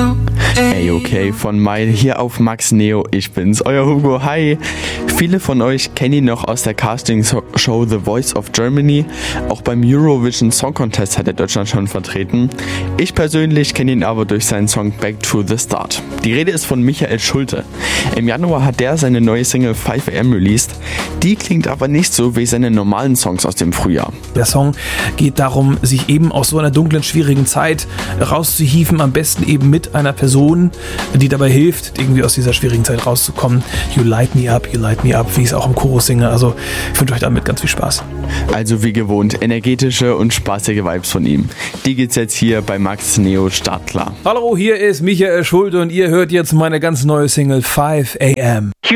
Hey, okay, von Mai hier auf Max Neo, ich bin's, euer Hugo, hi. Viele von euch kennen ihn noch aus der Casting-Show The Voice of Germany. Auch beim Eurovision Song Contest hat er Deutschland schon vertreten. Ich persönlich kenne ihn aber durch seinen Song Back to the Start. Die Rede ist von Michael Schulte. Im Januar hat der seine neue Single 5 AM released. Die klingt aber nicht so wie seine normalen Songs aus dem Frühjahr. Der Song geht darum, sich eben aus so einer dunklen, schwierigen Zeit rauszuhieven, am besten eben mit einer Person, die dabei hilft, irgendwie aus dieser schwierigen Zeit rauszukommen. You light me up, wie ich es auch im Chorus singe. Also ich wünsche euch damit ganz viel Spaß. Also wie gewohnt, energetische und spaßige Vibes von ihm. Die geht's jetzt hier bei Max Neo startklar. Hallo, hier ist Michael Schulte und ihr hört jetzt meine ganz neue Single 5 AM.